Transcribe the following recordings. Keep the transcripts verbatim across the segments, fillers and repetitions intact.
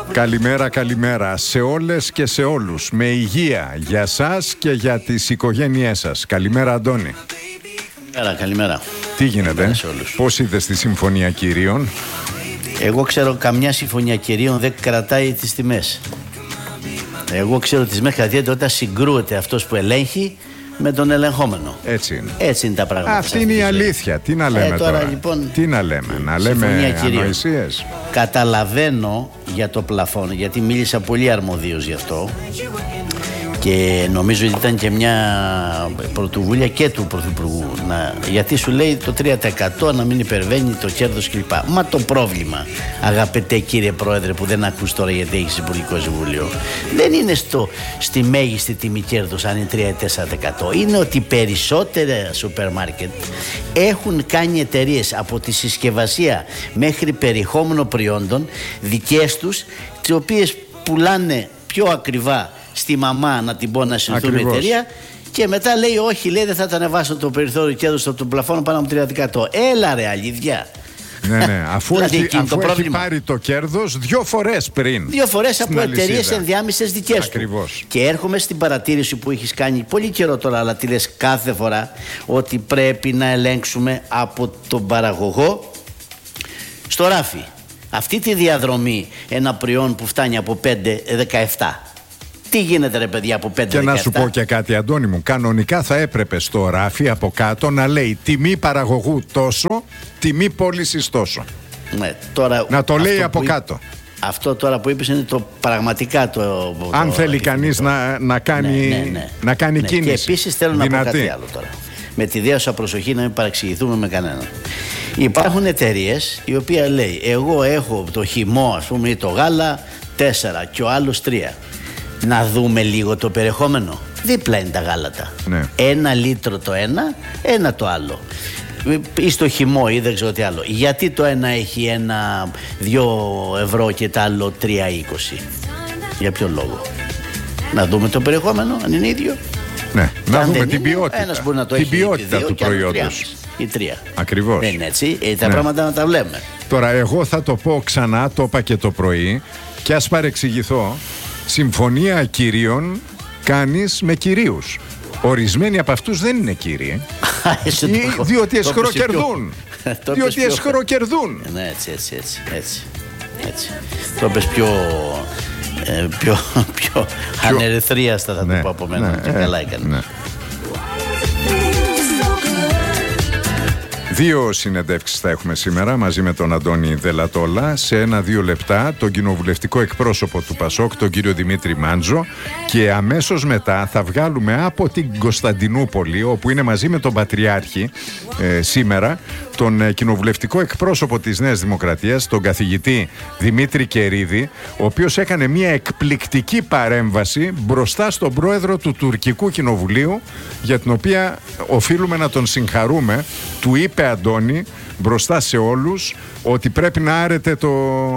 Καλημέρα, καλημέρα σε όλες και σε όλους. Με υγεία για σας και για τις οικογένειές σας. Καλημέρα, Αντώνη. Καλημέρα, καλημέρα. Τι γίνεται, πώς είδες τη Συμφωνία Κυρίων? Εγώ ξέρω καμιά Συμφωνία Κυρίων δεν κρατάει τις τιμές. Εγώ ξέρω τις τιμές κρατιέται όταν συγκρούεται αυτός που ελέγχει με τον ελεγχόμενο. Έτσι είναι. Έτσι είναι τα πράγματα. Αυτή είναι η αλήθεια. Τι να λέμε ε, τώρα, τώρα λοιπόν, τι να λέμε, να λέμε ανοησίες. Καταλαβαίνω για το πλαφόν, γιατί μίλησα πολύ αρμοδίως γι' αυτό και νομίζω ότι ήταν και μια πρωτοβουλία και του Πρωθυπουργού να, γιατί σου λέει το τρία τοις εκατό να μην υπερβαίνει το κέρδος κλπ. Μα το πρόβλημα, αγαπητέ κύριε Πρόεδρε, που δεν ακούς τώρα γιατί έχεις Υπουργικό Συμβούλιο, δεν είναι στο, στη μέγιστη τιμή κέρδος αν είναι τρία ή τέσσερα τοις εκατό. Είναι ότι περισσότερα σούπερ μάρκετ έχουν κάνει εταιρείες από τη συσκευασία μέχρι περιεχόμενο προϊόντων δικές τους, τις οποίες πουλάνε πιο ακριβά στη μαμά να την πω να συνηθούν η εταιρεία και μετά λέει όχι, λέει δεν θα τα ανεβάσω το περιθώριο κέρδος από τον πλαφόνο πάνω από τρία τοις εκατό. Έλα ρε αλήθεια. Ναι, ναι, αφού, δηλαδή, έχει, αφού έχει πάρει το κέρδος δύο φορές πριν. Δύο φορές από εταιρείες ενδιάμεσες δικές Ακριβώς. του. Και έρχομαι στην παρατήρηση που έχεις κάνει πολύ καιρό τώρα, αλλά τη λες κάθε φορά, ότι πρέπει να ελέγξουμε από τον παραγωγό στο ράφι. Αυτή τη διαδρομή ένα προϊόν που φτάνει από πέντε δεκαεπτά. Τι γίνεται ρε παιδιά από πέντε δεκαεπτά. Και να σου πω και κάτι, Αντώνη μου, κανονικά θα έπρεπε στο ράφι από κάτω να λέει τιμή παραγωγού τόσο, τιμή πώλησης τόσο. Ναι, τώρα, να το λέει από κάτω. Αυτό τώρα που είπες είναι το πραγματικά το... Αν το, θέλει το, κανείς το, να, να κάνει, ναι, ναι, ναι. Να κάνει ναι, κίνηση. Και επίσης θέλω δυνατή. να πω κάτι άλλο τώρα. Με τη δέουσα προσοχή να μην παρεξηγηθούμε με κανέναν. Υπάρχουν εταιρείες οι οποίες λέει εγώ έχω το χυμό ας πούμε ή το γάλα τέσσερα και ο άλλος τρία. Να δούμε λίγο το περιεχόμενο. Δίπλα είναι τα γάλατα. Ναι. Ένα λίτρο το ένα, ένα το άλλο. Ή στο χυμό ή δεν ξέρω τι άλλο. Γιατί το ένα έχει ένα δύο ευρώ και το άλλο τρία είκοσι? Για ποιο λόγο? Να δούμε το περιεχόμενο, αν είναι ίδιο. Ναι, να δούμε την είναι, ποιότητα. Ένας μπορεί να το την έχει ποιότητα δύο, του προϊόντος. Ή τρία. Ακριβώς. Δεν είναι έτσι. Ε, τα ναι. πράγματα να τα βλέπουμε. Τώρα εγώ θα το πω ξανά, το είπα και το πρωί και ας παρεξηγηθώ. Συμφωνία κυρίων κάνεις με κυρίους. Ορισμένοι από αυτούς δεν είναι κύριοι. Ή, διότι εσχροκερδούν. Διότι εσχροκερδούν. Ναι, έτσι, έτσι, έτσι, έτσι, έτσι. Το είπες πιο, ε, πιο, πιο ανερυθρίαστα θα ναι, το πω από μένα. Ναι, και ε, καλά έκανε. Ναι. Δύο συνεντεύξεις θα έχουμε σήμερα μαζί με τον Αντώνη Δελατόλα. Σε ένα-δύο λεπτά τον κοινοβουλευτικό εκπρόσωπο του Πασόκ, τον κύριο Δημήτρη Μάντζο, και αμέσως μετά θα βγάλουμε από την Κωνσταντινούπολη, όπου είναι μαζί με τον Πατριάρχη ε, σήμερα, τον ε, κοινοβουλευτικό εκπρόσωπο της Νέας Δημοκρατίας, τον καθηγητή Δημήτρη Κερίδη, ο οποίος έκανε μια εκπληκτική παρέμβαση μπροστά στον πρόεδρο του Τουρκικού Κοινοβουλίου, για την οποία οφείλουμε να τον συγχαρούμε. Του είπε, Αντώνη, μπροστά σε όλους, ότι πρέπει να άρετε το,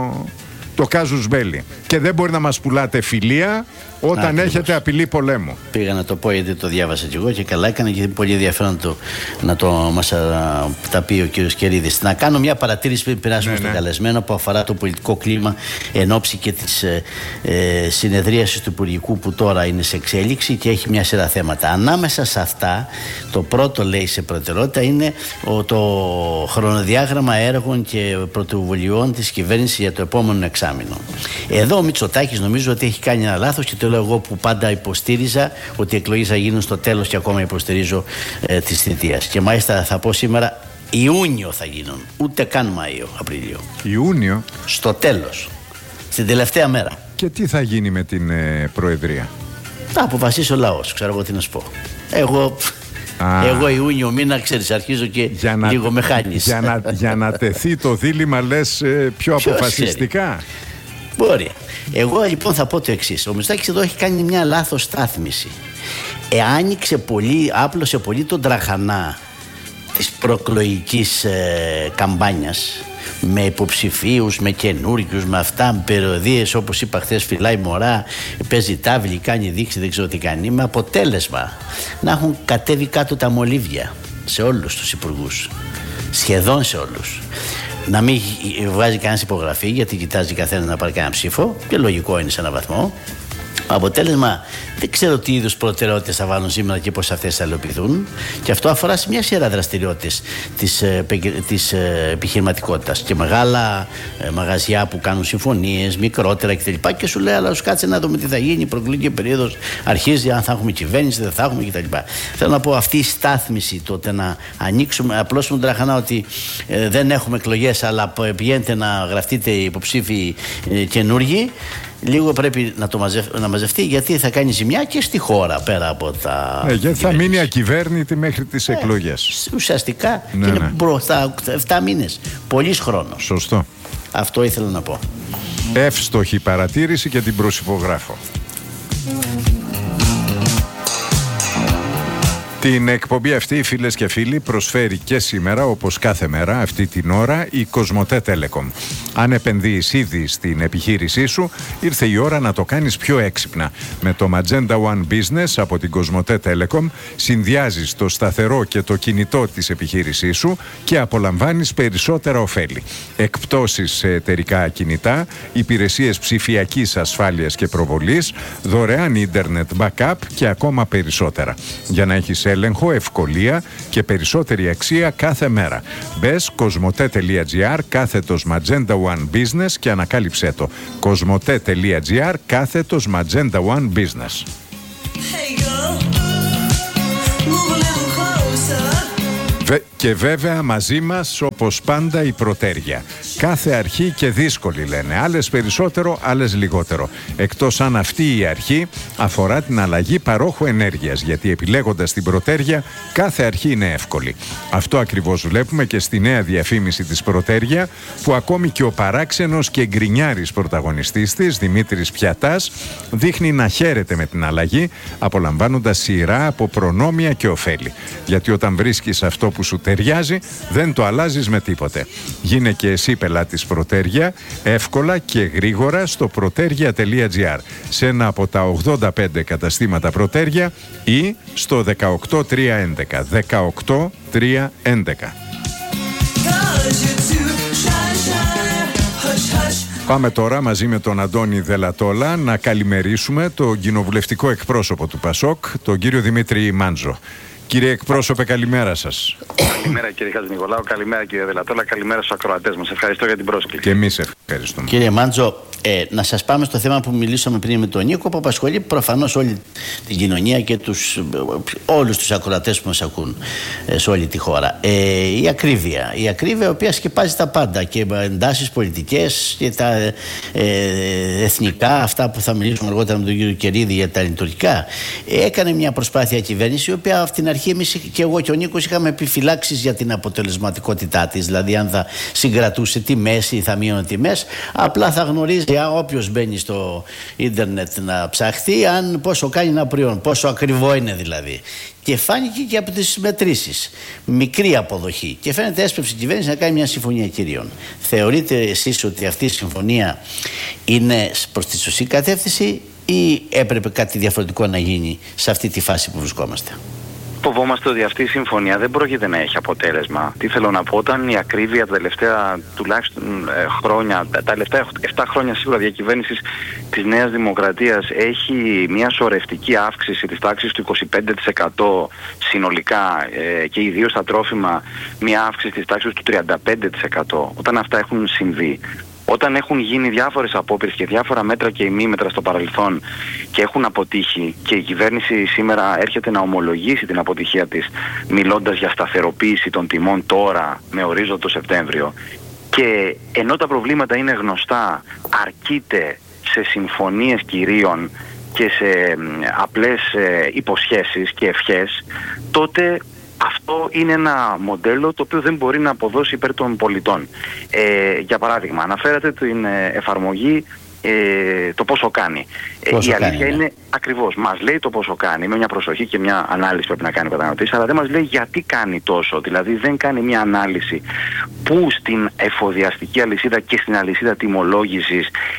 το κάζους μπέλι και δεν μπορεί να μας πουλάτε φιλία όταν Α, έχετε απειλή πολέμου. Πήγα να το πω γιατί το διάβασα και εγώ και καλά έκανα και είναι πολύ ενδιαφέρον το, να το μας α, τα πει ο κύριος Κερίδης. Να κάνω μια παρατήρηση πριν περάσουμε ναι, στον ναι. καλεσμένο που αφορά το πολιτικό κλίμα εν ώψη και της ε, ε, συνεδρίασης του Υπουργικού που τώρα είναι σε εξέλιξη και έχει μια σειρά θέματα. Ανάμεσα σε αυτά το πρώτο λέει σε προτεραιότητα είναι ο, το χρονοδιάγραμμα έργων και πρωτοβουλειών της κυβέρνησης για το επόμενο εξάμηνο. Εδώ ο Μητσοτάκης νομίζω ότι έχει κάνει ένα λάθος και το λέω εγώ που πάντα υποστήριζα ότι οι εκλογές θα γίνουν στο τέλος και ακόμα υποστηρίζω ε, της θητείας. Και μάλιστα θα πω σήμερα Ιούνιο θα γίνουν, ούτε καν Μάιο, Απρίλιο. Ιούνιο? Στο τέλος, στην τελευταία μέρα. Και τι θα γίνει με την ε, Προεδρία? Θα αποφασίσει ο λαός, ξέρω εγώ τι να σου πω. Εγώ... Α, εγώ Ιούνιο μήνα, ξέρεις, αρχίζω και να, λίγο με χάνεις. Για να, για να τεθεί το δίλημμα λες ε, πιο Ποιος αποφασιστικά ξέρει. Μπορεί. Εγώ λοιπόν θα πω το εξής. Ο Μητσοτάκης εδώ έχει κάνει μια λάθος στάθμιση. Ε, άνοιξε πολύ, άπλωσε πολύ τον τραχανά της προεκλογικής ε, καμπάνιας με υποψηφίους, με καινούριους, με αυτά, με περιοδίες όπως είπα χθες, φυλάει μωρά, παίζει τάβλη, κάνει δείξη, δεν ξέρω τι κάνει, με αποτέλεσμα να έχουν κατέβει κάτω τα μολύβια σε όλους τους υπουργούς, σχεδόν σε όλους. να μην βγάζει κανένας υπογραφή, γιατί κοιτάζει καθένα να πάρει κανένα ψήφο, και λογικό είναι σε έναν βαθμό. Αποτέλεσμα, δεν ξέρω τι είδους προτεραιότητες θα βάλουν σήμερα και πώς αυτές θα υλοποιηθούν, και αυτό αφορά σε μια σειρά δραστηριότητες της, της επιχειρηματικότητας και μεγάλα ε, μαγαζιά που κάνουν συμφωνίες, μικρότερα κτλ. Και σου λέει, αλλά σου κάτσε να δούμε τι θα γίνει. Η προεκλογική περίοδος αρχίζει, αν θα έχουμε κυβέρνηση, δεν θα έχουμε κτλ. Θέλω να πω, αυτή η στάθμιση, τότε να ανοίξουμε, απλώς μου τραχανά ότι ε, δεν έχουμε εκλογές, αλλά πηγαίνετε να γραφτείτε υποψήφοι ε, καινούργοι. Λίγο πρέπει να, το μαζευ... να μαζευτεί, γιατί θα κάνει ζημιά και στη χώρα πέρα από τα. Ε, γιατί θα μείνει ακυβέρνητη μέχρι τις ε, εκλογές. Ουσιαστικά ναι, και ναι. είναι μπροστά επτά μήνες. Πολύς χρόνος. Σωστό. Αυτό ήθελα να πω. Εύστοχη παρατήρηση και την προσυπογράφω. Την εκπομπή αυτή, φίλες και φίλοι, προσφέρει και σήμερα, όπως κάθε μέρα αυτή την ώρα, η Κοσμοτέ Telecom. Αν επενδύεις ήδη στην επιχείρησή σου, ήρθε η ώρα να το κάνεις πιο έξυπνα. Με το Magenta One Business από την Κοσμοτέ Telecom συνδυάζεις το σταθερό και το κινητό της επιχείρησής σου και απολαμβάνεις περισσότερα ωφέλη. Εκπτώσεις σε εταιρικά κινητά, υπηρεσίες ψηφιακής ασφάλειας και προβολής, δωρεάν ίντερνετ backup και ακόμα περισσότερα. Για να έχεις έλεγχο, ευκολία και περισσότερη αξία κάθε μέρα. Μπες κοσμοτέ.gr κάθετος Magenta One Business και ανακάλυψέ το. κοσμοτέ.gr κάθετος Magenta One Business. Hey girl, move a little closer. Και βέβαια μαζί μας, όπως πάντα, η προτέρια. Κάθε αρχή και δύσκολη, λένε. Άλλες περισσότερο, άλλες λιγότερο. Εκτός αν αυτή η αρχή αφορά την αλλαγή παρόχου ενέργειας, γιατί επιλέγοντας την προτέρια κάθε αρχή είναι εύκολη. Αυτό ακριβώς βλέπουμε και στη νέα διαφήμιση της προτέρια, που ακόμη και ο παράξενος και γκρινιάρης πρωταγωνιστής της, Δημήτρης Πιατάς, δείχνει να χαίρεται με την αλλαγή, απολαμβάνοντας σειρά από προνόμια και ωφέλη. Γιατί όταν βρίσκεις αυτό που σου ταιριάζει, δεν το αλλάζεις με τίποτε. Γίνε και εσύ πελάτης Προτέρια, εύκολα και γρήγορα στο προτέρια.gr, σε ένα από τα ογδόντα πέντε καταστήματα Προτέρια ή στο δεκαοκτώ τρία έντεκα. δεκαοκτώ τρία έντεκα. Πάμε τώρα μαζί με τον Αντώνη Δελατόλα να καλημερίσουμε τον κοινοβουλευτικό εκπρόσωπο του ΠΑΣΟΚ, τον κύριο Δημήτρη Μάντζο. Κύριε εκπρόσωπε, καλημέρα σας. Καλημέρα κύριε Χατζηνικολάου, καλημέρα κύριε Δελατόλα, καλημέρα στους ακροατές μας. Ευχαριστώ για την πρόσκληση. Και εμείς ευχαριστούμε. Κύριε Μάντζο, ε, να σας πάμε στο θέμα που μιλήσαμε πριν με τον Νίκο, που απασχολεί προφανώς όλη την κοινωνία και τους, όλους τους ακροατές που μας ακούν ε, σε όλη τη χώρα. Ε, η ακρίβεια. Η ακρίβεια, η οποία σκεπάζει τα πάντα, και εντάσεις πολιτικές και τα ε, εθνικά, αυτά που θα μιλήσουμε αργότερα με τον κύριο Κερίδη για τα λειτουργικά. Ε, έκανε μια προσπάθεια κυβέρνηση, η οποία από την αρχή εμείς και εγώ και ο Νίκος είχαμε επιφυλάξεις για την αποτελεσματικότητά της. Δηλαδή, αν θα συγκρατούσε τιμές ή θα μείωνε τιμές. Απλά θα γνωρίζει όποιος μπαίνει στο ίντερνετ να ψαχθεί, αν πόσο κάνει ένα προϊόν, πόσο ακριβό είναι δηλαδή. Και φάνηκε και από τις μετρήσεις. Μικρή αποδοχή. Και φαίνεται έσπευσε η κυβέρνηση να κάνει μια συμφωνία κυρίων. Θεωρείτε εσείς ότι αυτή η συμφωνία είναι προς τη σωστή κατεύθυνση, ή έπρεπε κάτι διαφορετικό να γίνει σε αυτή τη φάση που βρισκόμαστε? Φοβόμαστε ότι αυτή η συμφωνία δεν πρόκειται να έχει αποτέλεσμα. Τι θέλω να πω, όταν η ακρίβεια τα τελευταία τουλάχιστον ε, χρόνια, τα τελευταία επτά χρόνια σίγουρα διακυβέρνησης της Νέας Δημοκρατίας έχει μια σωρευτική αύξηση της τάξης του είκοσι πέντε τοις εκατό συνολικά ε, και ιδίως στα τρόφιμα μια αύξηση της τάξης του τριάντα πέντε τοις εκατό, όταν αυτά έχουν συμβεί, όταν έχουν γίνει διάφορες απόπειρες και διάφορα μέτρα και ημίμετρα στο παρελθόν και έχουν αποτύχει, και η κυβέρνηση σήμερα έρχεται να ομολογήσει την αποτυχία της μιλώντας για σταθεροποίηση των τιμών τώρα με ορίζοντα το Σεπτέμβριο, και ενώ τα προβλήματα είναι γνωστά, αρκείται σε συμφωνίες κυρίων και σε απλές υποσχέσεις και ευχές, τότε αυτό είναι ένα μοντέλο το οποίο δεν μπορεί να αποδώσει υπέρ των πολιτών. Ε, για παράδειγμα, αναφέρατε την εφαρμογή, ε, το πόσο κάνει. Πόσο ε, η αλήθεια κάνει, είναι ναι. ακριβώς, μας λέει το πόσο κάνει, με μια προσοχή και μια ανάλυση πρέπει να κάνει ο καταναλωτής, αλλά δεν μας λέει γιατί κάνει τόσο. Δηλαδή δεν κάνει μια ανάλυση που στην εφοδιαστική αλυσίδα και στην αλυσίδα τιμολόγησης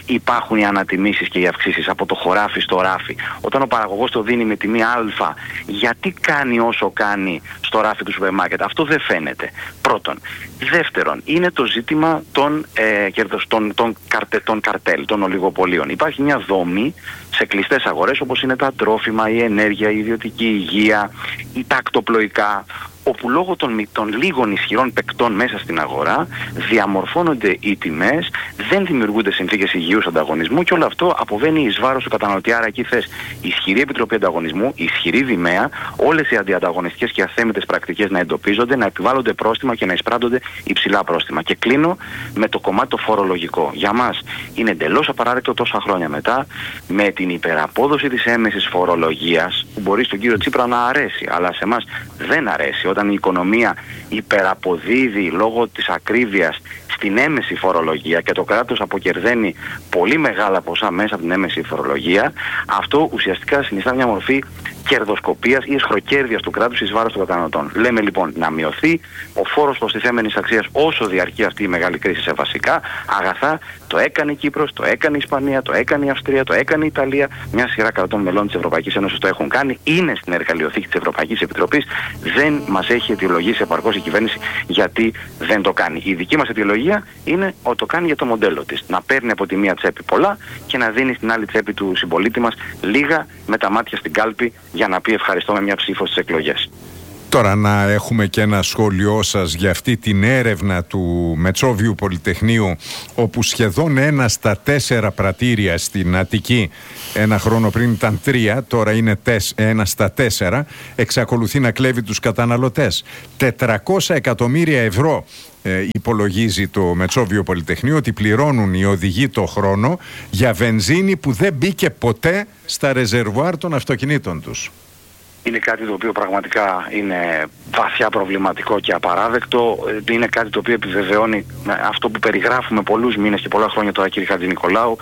υπάρχουν οι ανατιμήσεις και οι αυξήσεις από το χωράφι στο ράφι. Όταν ο παραγωγός το δίνει με τιμή α, γιατί κάνει όσο κάνει στο ράφι του σούπερ μάρκετ? Αυτό δεν φαίνεται. Πρώτον. Δεύτερον, είναι το ζήτημα των, ε, κερδος, των, των, καρτε, των καρτέλ, των ολιγοπολίων. Υπάρχει μια δομή σε κλειστές αγορές όπως είναι τα τρόφιμα, η ενέργεια, η ιδιωτική υγεία, η τακτοπλοϊκά, όπου λόγω των, των λίγων ισχυρών παικτών μέσα στην αγορά διαμορφώνονται οι τιμές, δεν δημιουργούνται συνθήκες υγιούς ανταγωνισμού και όλο αυτό αποβαίνει εις βάρος του καταναλωτή. Άρα εκεί θες ισχυρή επιτροπή ανταγωνισμού, ισχυρή δημαία, όλες οι αντιανταγωνιστικές και αθέμητες πρακτικές να εντοπίζονται, να επιβάλλονται πρόστιμα και να εισπράττονται υψηλά πρόστιμα. Και κλείνω με το κομμάτι το φορολογικό. Για μας είναι εντελώς απαράδεκτο τόσα χρόνια μετά, με την υπεραπόδοση της έμμεσης φορολογίας, που μπορεί στον κύριο Τσίπρα να αρέσει, αλλά σε εμάς δεν αρέσει. Όταν η οικονομία υπεραποδίδει λόγω της ακρίβειας στην έμμεση φορολογία και το κράτος αποκερδαίνει πολύ μεγάλα ποσά μέσα από την έμμεση φορολογία, αυτό ουσιαστικά συνιστά μια μορφή κερδοσκοπίας ή εσχροκέρδειας του κράτους εις βάρος των καταναλωτών. Λέμε λοιπόν να μειωθεί ο φόρος προστιθέμενης αξίας όσο διαρκεί αυτή η μεγάλη κρίση σε βασικά αγαθά. Το έκανε η Κύπρος, το έκανε η Ισπανία, το έκανε η Αυστρία, το έκανε η Ιταλία. Μια σειρά κρατών μελών της Ευρωπαϊκής Ένωσης το έχουν κάνει. Είναι στην εργαλειοθήκη της Ευρωπαϊκής Επιτροπής. Δεν μας έχει αιτιολογήσει επαρκώς η κυβέρνηση γιατί δεν το κάνει. Η δική μας αιτιολογία είναι ότι το κάνει για το μοντέλο της. Να παίρνει από τη μία τσέπη πολλά και να δίνει στην άλλη τσέπη του συμπολίτη μας λίγα με τα μάτια στην κάλπη για να πει ευχαριστώ με μια ψήφο στις εκλογές. Τώρα να έχουμε και ένα σχόλιο σας για αυτή την έρευνα του Μετσόβιου Πολυτεχνείου, όπου σχεδόν ένα στα τέσσερα πρατήρια στην Αττική, ένα χρόνο πριν ήταν τρία, τώρα είναι ένα στα τέσσερα, εξακολουθεί να κλέβει τους καταναλωτές. τετρακόσια εκατομμύρια ευρώ ε, υπολογίζει το Μετσόβιο Πολυτεχνείο ότι πληρώνουν οι οδηγοί το χρόνο για βενζίνη που δεν μπήκε ποτέ στα ρεζερβουάρ των αυτοκινήτων τους. Είναι κάτι το οποίο πραγματικά είναι βαθιά προβληματικό και απαράδεκτο. Είναι κάτι το οποίο επιβεβαιώνει αυτό που περιγράφουμε πολλούς μήνες και πολλά χρόνια τώρα, κύριε Χατζηνικολάου,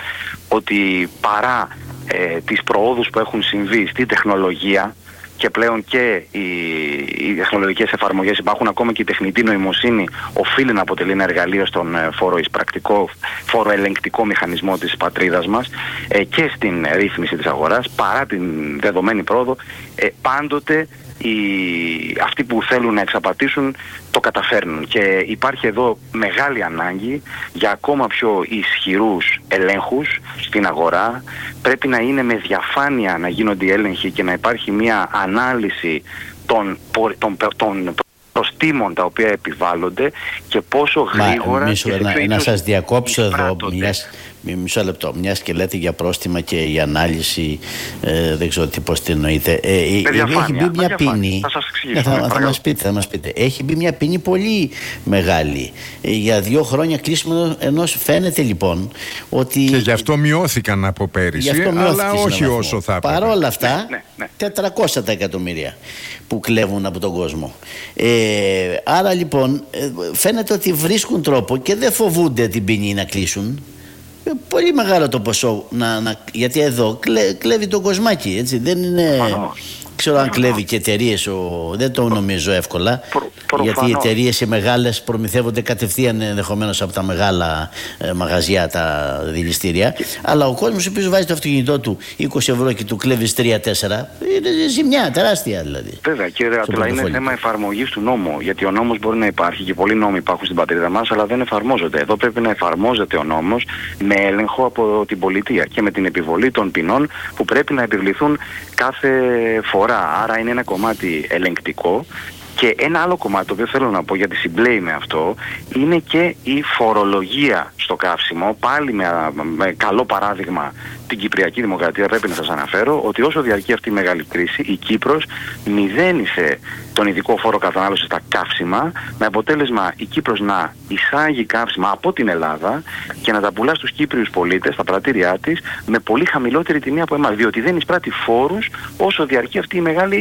ότι παρά ε, τις προόδους που έχουν συμβεί στη τεχνολογία και πλέον και οι, οι τεχνολογικές εφαρμογές υπάρχουν, ακόμα και η τεχνητή νοημοσύνη οφείλει να αποτελεί ένα εργαλείο στον φόρο εισπρακτικό, φόρο ελεγκτικό μηχανισμό της πατρίδας μας ε, και στην ρύθμιση της αγοράς, παρά την δεδομένη πρόοδο, ε, πάντοτε οι, αυτοί που θέλουν να εξαπατήσουν το καταφέρνουν. Και υπάρχει εδώ μεγάλη ανάγκη για ακόμα πιο ισχυρούς ελέγχους στην αγορά. Πρέπει να είναι με διαφάνεια να γίνονται οι έλεγχοι και να υπάρχει μια ανάλυση των, των, των προστίμων τα οποία επιβάλλονται και πόσο γρήγορα... Μα, μισό, να, να σας διακόψω εδώ μιας, μισό λεπτό, μιας και λέτε για πρόστιμα και η ανάλυση, ε, δεν ξέρω τι πώς την εννοείτε. Ε, έχει μπει μια ποινή, θα, σας θα, θα, θα, μας πείτε, θα μας πείτε, έχει μπει μια ποινή πολύ μεγάλη. Ε, για δύο χρόνια κλείσιμο ενός, φαίνεται λοιπόν ότι... Και γι' αυτό μειώθηκαν από πέρυσι, αλλά όχι όσο θα έπρεπε. Παρ' όλα αυτά, ναι, ναι, ναι. τετρακόσια εκατομμύρια που κλέβουν από τον κόσμο. Ε, άρα λοιπόν φαίνεται ότι βρίσκουν τρόπο και δεν φοβούνται την ποινή να κλείσουν. Ε, πολύ μεγάλο το ποσό να, να, γιατί εδώ κλε, κλέβει το κοσμάκι, έτσι, δεν είναι... Ξέρω αν κλέβει και εταιρείες, δεν το νομίζω εύκολα. Προ, προ, γιατί οι εταιρείες οι μεγάλες προμηθεύονται κατευθείαν ενδεχομένως από τα μεγάλα ε, μαγαζιά, τα δηληστήρια. Και... Αλλά ο κόσμος ο οποίος βάζει το αυτοκίνητό του είκοσι ευρώ και του κλέβεις τρία τέσσερα, είναι ζημιά τεράστια δηλαδή. Βέβαια, κύριε Ρατούλα, είναι θέμα εφαρμογής του νόμου. Γιατί ο νόμος μπορεί να υπάρχει και πολλοί νόμοι υπάρχουν στην πατρίδα μας, αλλά δεν εφαρμόζονται. Εδώ πρέπει να εφαρμόζεται ο νόμος με έλεγχο από την πολιτεία και με την επιβολή των ποινών που πρέπει να επιβληθούν κάθε φορά. Άρα είναι ένα κομμάτι ελεγκτικό. Και ένα άλλο κομμάτι το οποίο θέλω να πω, γιατί συμπλέει με αυτό, είναι και η φορολογία στο καύσιμο. Πάλι με, με καλό παράδειγμα την Κυπριακή Δημοκρατία πρέπει να σας αναφέρω ότι όσο διαρκεί αυτή η μεγάλη κρίση, η Κύπρος μηδένισε τον ειδικό φόρο κατανάλωσης στα καύσιμα, με αποτέλεσμα η Κύπρος να εισάγει καύσιμα από την Ελλάδα και να τα πουλά στους Κύπριους πολίτες, στα πρατήριά της, με πολύ χαμηλότερη τιμή από εμάς, διότι δεν εισπράττει φόρους όσο διαρκεί αυτή η μεγάλη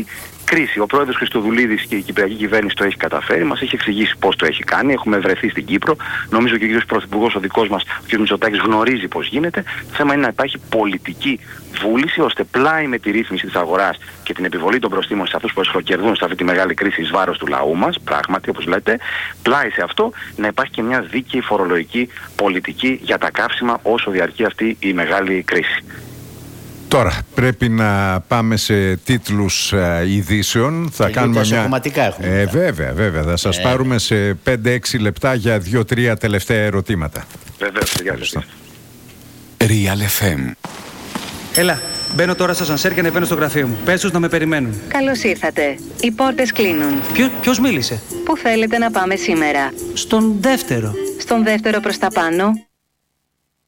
κρίση. Ο πρόεδρος Χριστοδουλίδης και η κυπριακή κυβέρνηση το έχει καταφέρει, μας έχει εξηγήσει πώς το έχει κάνει. Έχουμε βρεθεί στην Κύπρο. Νομίζω και ο κ. Πρωθυπουργός, ο δικός μας, ο κ. Μητσοτάκης, γνωρίζει πώς γίνεται. Το θέμα είναι να υπάρχει πολιτική βούληση, ώστε πλάι με τη ρύθμιση της αγοράς και την επιβολή των προστίμων σε αυτούς που εσχροκερδούν σε αυτή τη μεγάλη κρίση εις βάρος του λαού μας, πράγματι όπως λέτε, πλάι σε αυτό να υπάρχει και μια δίκαιη φορολογική πολιτική για τα καύσιμα όσο διαρκεί αυτή η μεγάλη κρίση. Τώρα πρέπει να πάμε σε τίτλους uh, ειδήσεων. Θα και κάνουμε μια... κομματικά έχουμε. Ε, βέβαια, βέβαια. Θα σας ε, πάρουμε σε πέντε έξι λεπτά για δύο τρία τελευταία ερωτήματα. Βεβαίως, ευχαριστώ. Real εφ εμ. Έλα, μπαίνω τώρα στο ασανσέρ και ανεβαίνω στο γραφείο μου. Πες τους να με περιμένουν. Καλώς ήρθατε. Οι πόρτες κλείνουν. Ποιο, ποιος μίλησε? Πού θέλετε να πάμε σήμερα? Στον δεύτερο. Στον δεύτερο προς τα πάνω.